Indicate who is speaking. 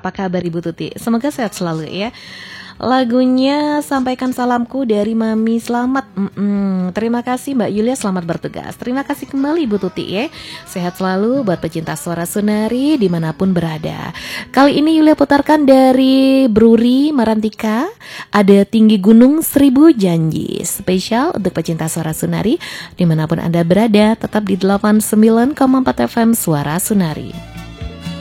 Speaker 1: Apa kabar Ibu Tuti? Semoga sehat selalu ya. Lagunya Sampaikan Salamku dari Mami Selamat. Terima kasih Mbak Yulia, selamat bertugas. Terima kasih kembali Ibu Tuti ya. Sehat selalu buat pecinta suara Sunari dimanapun berada. Kali ini Yulia putarkan dari Bruri Marantika, ada Tinggi Gunung Seribu Janji. Spesial untuk pecinta suara Sunari dimanapun Anda berada. Tetap di 89,4 FM Suara Sunari.